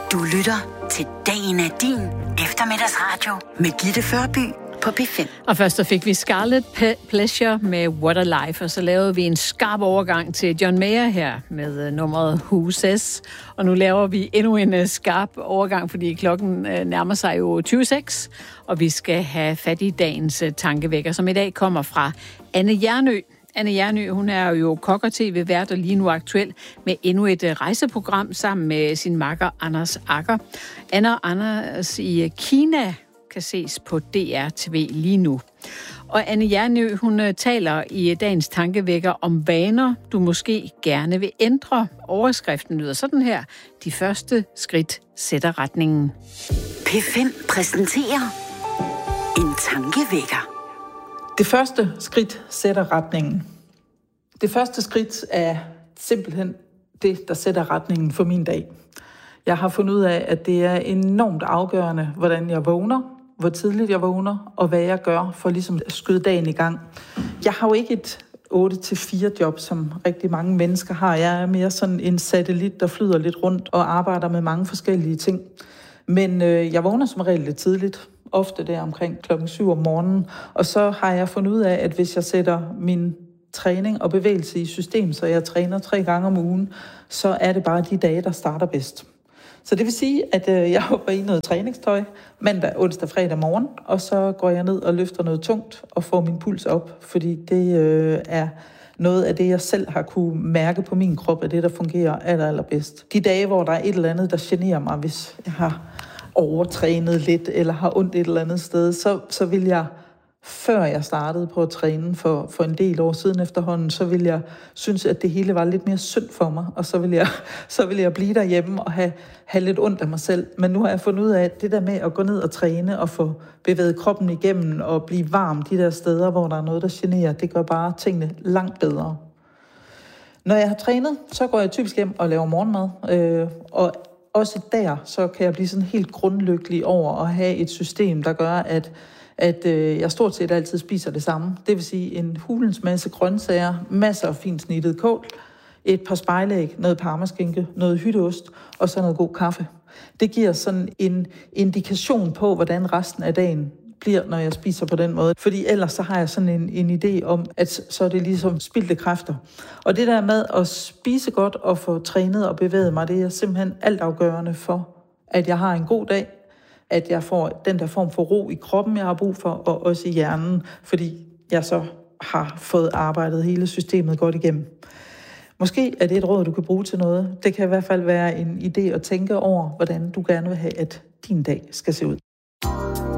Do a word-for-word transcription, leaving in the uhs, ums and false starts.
Du lytter til Dagen er din eftermiddagsradio med Gitte Førby på P fem. Og først så fik vi Scarlet Pleasure med What a Life, og så lavede vi en skarp overgang til John Mayer her med uh, nummeret Who Says. Og nu laver vi endnu en uh, skarp overgang, fordi klokken uh, nærmer sig jo tyve seks, og vi skal have fat i dagens uh, tankevækker, som i dag kommer fra Anne Hjernø. Anne Hjernø, hun er jo kok og tv-vært og lige nu aktuel med endnu et uh, rejseprogram sammen med sin makker Anders Agger. Anne og Anders i Kina kan ses på D R T V lige nu. Og Anne Hjernø, hun taler i dagens tankevækker om vaner, du måske gerne vil ændre. Overskriften lyder sådan her: De første skridt sætter retningen. P fem præsenterer en tankevækker. Det første skridt sætter retningen. Det første skridt er simpelthen det, der sætter retningen for min dag. Jeg har fundet ud af, at det er enormt afgørende, hvordan jeg vågner, hvor tidligt jeg vågner, og hvad jeg gør for ligesom at skyde dagen i gang. Jeg har jo ikke et otte til fire job, som rigtig mange mennesker har. Jeg er mere sådan en satellit, der flyder lidt rundt og arbejder med mange forskellige ting. Men øh, jeg vågner som regel lidt tidligt, ofte der omkring klokken syv om morgenen, og så har jeg fundet ud af, at hvis jeg sætter min træning og bevægelse i system, så jeg træner tre gange om ugen, så er det bare de dage, der starter bedst. Så det vil sige, at øh, jeg hopper i noget træningstøj mandag, onsdag, fredag morgen, og så går jeg ned og løfter noget tungt og får min puls op, fordi det øh, er noget af det, jeg selv har kunne mærke på min krop, er det, der fungerer aller, allerbedst. De dage, hvor der er et eller andet, der generer mig, hvis jeg har overtrænet lidt eller har ondt et eller andet sted, så, så vil jeg, før jeg startede på at træne for, for en del år siden efterhånden, så ville jeg synes, at det hele var lidt mere synd for mig, og så ville jeg, så ville jeg blive derhjemme og have, have lidt ondt af mig selv. Men nu har jeg fundet ud af, at det der med at gå ned og træne og få bevæget kroppen igennem og blive varm de der steder, hvor der er noget, der generer, det gør bare tingene langt bedre. Når jeg har trænet, så går jeg typisk hjem og laver morgenmad, øh, og også der, så kan jeg blive sådan helt grundlykkelig over at have et system, der gør, at at øh, jeg stort set altid spiser det samme. Det vil sige en hulens masse grøntsager, masser af fint snittet kål, et par spejlæg, noget parmaskinke, noget hytteost og så noget god kaffe. Det giver sådan en indikation på, hvordan resten af dagen bliver, når jeg spiser på den måde. Fordi ellers så har jeg sådan en, en idé om, at så er det ligesom spildte kræfter. Og det der med at spise godt og få trænet og bevæget mig, det er simpelthen altafgørende for, at jeg har en god dag, at jeg får den der form for ro i kroppen, jeg har brug for, og også i hjernen, fordi jeg så har fået arbejdet hele systemet godt igennem. Måske er det et råd, du kan bruge til noget. Det kan i hvert fald være en idé at tænke over, hvordan du gerne vil have, at din dag skal se ud.